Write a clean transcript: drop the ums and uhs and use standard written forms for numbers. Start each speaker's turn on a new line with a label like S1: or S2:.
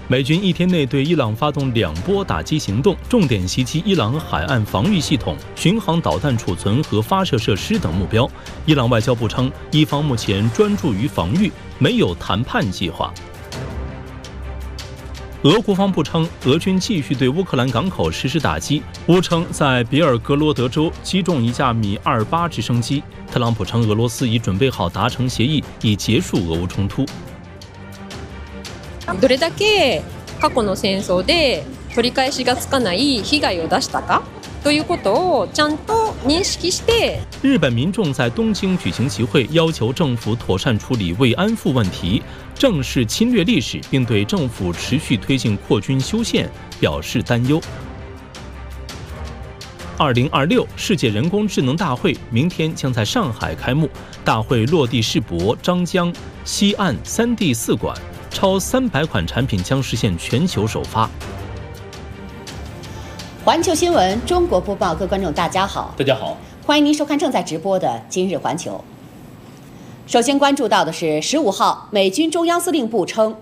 S1: 美军一天内对伊朗发动2波打击行动，重点袭击伊朗海岸防御系统、巡航导弹储存和发射设施等目标。伊朗外交部称，伊方目前专注于防御，没有谈判计划。俄国防部称，俄军继续对乌克兰港口实施打击。乌称在别尔格罗德州击中一架米28直升机。特朗普称，俄羅斯已準備好達成協議，以結束俄烏衝突。
S2: どれだけ過去の戦争で取り返しがつかない被害を出したかということをちゃんと認識して。
S1: 日本民众在东京举行集会，要求政府妥善处理慰安妇问题，正视侵略历史，并对政府持续推进扩军修宪表示担忧。2026世界人工智能大会明天将在上海开幕，大会落地世博、张江、西岸3D 4馆，超300款产品将实现全球首发。
S3: 环球新闻中国播报，各位观众大家好，
S4: 大家好，
S3: 欢迎您收看正在直播的今日环球。首先关注到的是15号，美军中央司令部称，